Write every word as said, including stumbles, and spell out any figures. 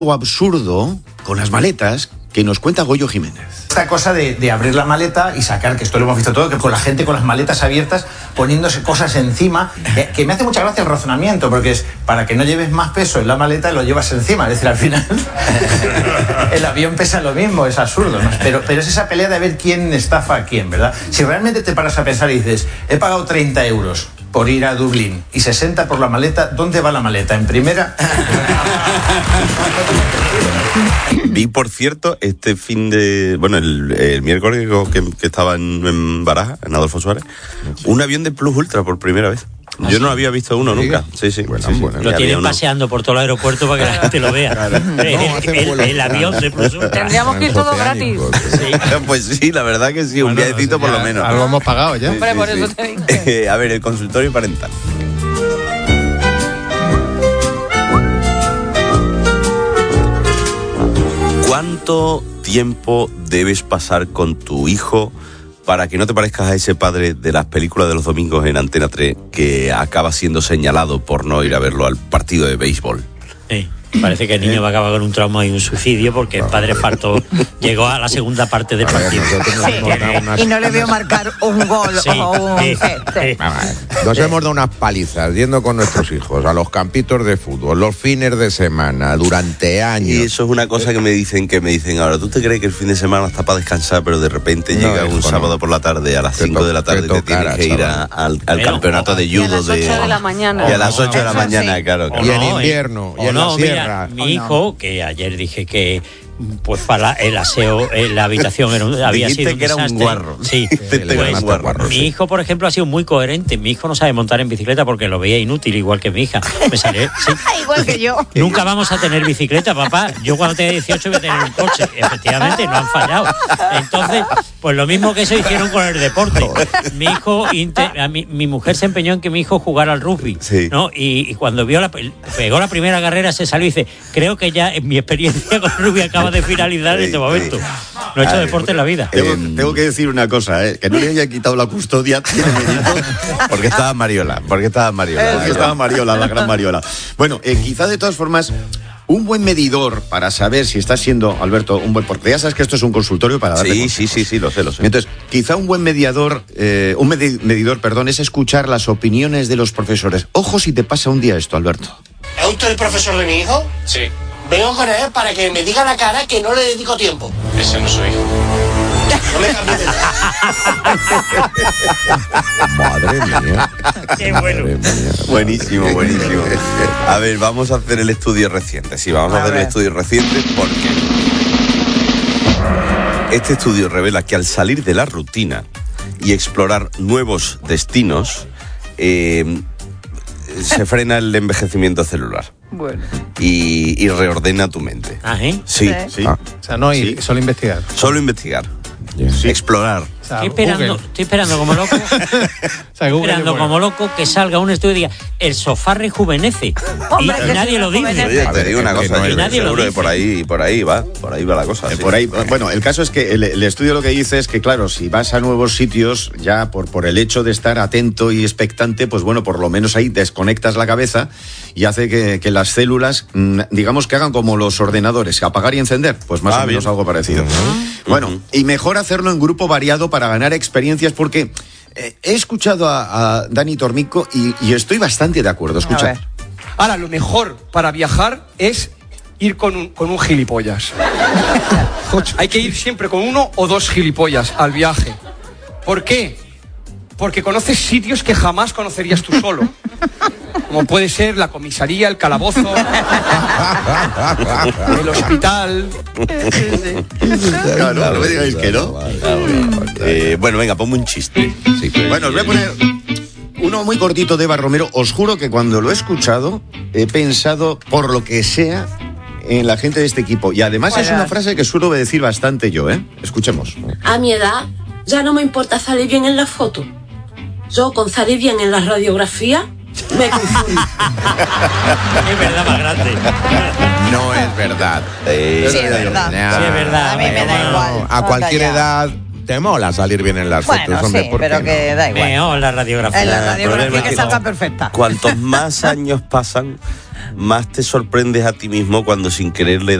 algo absurdo con las maletas que nos cuenta Goyo Jiménez. Esta cosa de, de abrir la maleta y sacar, que esto lo hemos visto todo, que con la gente con las maletas abiertas poniéndose cosas encima, que, que me hace mucha gracia el razonamiento, porque es para que no lleves más peso en la maleta, lo llevas encima, es decir, al final el avión pesa lo mismo, es absurdo, ¿no? Pero, pero es esa pelea de ver quién estafa a quién, ¿verdad? Si realmente te paras a pensar y dices, he pagado treinta euros por ir a Dublín y sesenta por la maleta, ¿dónde va la maleta? ¿En primera? Vi, por cierto, este fin de... Bueno, el, el miércoles que, que estaba en, en Baraja, en Adolfo Suárez, un avión de Plus Ultra por primera vez. ¿Ah, Yo sí? no había visto uno nunca. Sí, sí. Bueno, sí, sí. bueno, lo tienen paseando por todo el aeropuerto para que la gente lo vea. Claro. El, el, el, el avión de Plus Ultra. Tendríamos que ir todo gratis. Sí. Pues sí, la verdad que sí, bueno, un viajecito por lo menos. Algo hemos pagado ya. Sí, Hombre, sí, por sí. eso te digo. Eh, a ver, el consultorio parental. ¿Cuánto tiempo debes pasar con tu hijo para que no te parezcas a ese padre de las películas de los domingos en Antena tres que acaba siendo señalado por no ir a verlo al partido de béisbol? Sí. Parece que el niño va a acabar con un trauma y un suicidio porque el padre faltó, llegó a la segunda parte del partido. Sí. Y no le veo marcar un gol sí, o un sí, este. sí. Nos hemos dado unas palizas yendo con nuestros hijos a los campitos de fútbol, los fines de semana, durante años. Y eso es una cosa que me dicen, que me dicen ahora, ¿tú te crees que el fin de semana está para descansar, pero de repente No, llega un hijo, sábado no. por la tarde a las Que cinco to- de la tarde que te tienes tocara, que ir a- chaval. al, al Pero, campeonato de y a judo las de... ocho de la mañana. Y a las ocho de la Eso mañana, sí. claro. O claro. Y en no, invierno, eh, y en o la no, sierra. Mira, mi hijo, que ayer dije que pues para el aseo en la habitación era un, había Dijiste sido un que era un desastre. guarro. Sí, Dijiste que era pues, un guarro, mi sí. hijo, por ejemplo, ha sido muy coherente. Mi hijo no sabe montar en bicicleta porque lo veía inútil, igual que mi hija. Me salió, sí. Igual que yo. Nunca vamos a tener bicicleta, papá. Yo cuando tenga dieciocho voy a tener un coche. Efectivamente, no han fallado. Entonces, pues lo mismo que eso hicieron con el deporte. Mi hijo, a mi, mi mujer se empeñó en que mi hijo jugara al rugby, Sí. ¿no? Y, y cuando vio la, pegó la primera carrera, se salió y dice, creo que ya en mi experiencia con el rugby acaba de finalizar en este momento. No he hecho deporte en la vida. Tengo, tengo que decir una cosa, ¿eh? Que no le haya quitado la custodia tiene mérito. Porque estaba Mariola, porque estaba Mariola. Porque estaba Mariola, la gran Mariola. Bueno, eh, quizá de todas formas, un buen medidor para saber si estás siendo, Alberto, un buen... Porque ya sabes que esto es un consultorio para darle Sí, consejos. sí, sí, sí, lo sé, lo sé. Entonces, quizá un buen mediador, eh, un medi- medidor, perdón, es escuchar las opiniones de los profesores. Ojo si te pasa un día esto, Alberto. ¿Es usted el profesor de mi hijo? Sí, Vengo con él para que me diga la cara que no le dedico tiempo. ese no soy hijo. No me cambies de Madre mía. Qué bueno. Madre mía. Buenísimo, buenísimo. A ver, vamos a hacer el estudio reciente. Sí, vamos a, A hacer ver. el estudio reciente porque este estudio revela que al salir de la rutina y explorar nuevos destinos, eh, se frena el envejecimiento celular Bueno. y, y reordena tu mente. Ah, ¿eh? Sí, Sí. Sí. Ah. O sea, no ir, Sí. solo investigar. solo investigar, Yeah. explorar. O sea, Estoy esperando, Google. estoy esperando como loco, O sea, Google esperando es bueno. como loco que salga un estudio y diga, el sofá rejuvenece. Hombre, y que nadie sí, lo dice. rejuvenece. Oye, A te ver, digo es una que cosa, no yo es- nadie lo seguro que dice. por ahí, por ahí va, por ahí va la cosa. Eh, sí. Por ahí, bueno, el caso es que el, el estudio lo que dice es que, claro, si vas a nuevos sitios, ya por, por el hecho de estar atento y expectante, pues bueno, por lo menos ahí desconectas la cabeza y hace que, que las células, mm, digamos que hagan como los ordenadores, apagar y encender, pues más Ah, o menos bien. algo parecido. Bueno, y mejor hacerlo en grupo variado para ganar experiencias, porque eh, he escuchado a, a Dani Tormico y, y estoy bastante de acuerdo. A Escucha. ver. Ahora, lo mejor para viajar es ir con un, con un gilipollas. Hay que ir siempre con uno o dos gilipollas al viaje. ¿Por qué? Porque conoces sitios que jamás conocerías tú solo. Como puede ser la comisaría, el calabozo, el hospital. Claro, no me digáis que no. Eh, bueno, venga, ponme un chiste. Bueno, os voy a poner uno muy cortito de Eva Romero. Os juro que cuando lo he escuchado, he pensado, por lo que sea, en la gente de este equipo. Y además es una frase que suelo decir bastante yo, ¿eh? Escuchemos. A mi edad ya no me importa salir bien en la foto. Yo con salir bien en la radiografía me confundo. Es verdad más grande. No es verdad. Eh, Sí, es verdad. Nah. Sí, es verdad. A mí me da Bueno, igual. A cualquier Anda ya. edad te mola salir bien en las Bueno, fotos, hombre, sí, ¿por qué pero no? que da igual. Meo, la radiografía. En la El problema radiografía es que que salga no. perfecta. Cuantos más años pasan, más te sorprendes a ti mismo cuando sin querer le